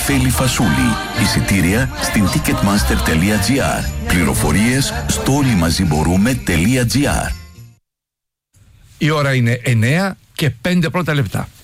Φέλη Φασούλη. Εισιτήρια στην ticketmaster.gr. Πληροφορίες στο όλοιμαζιμπορούμε.gr. Η ώρα είναι 9 και 5 πρώτα λεπτά.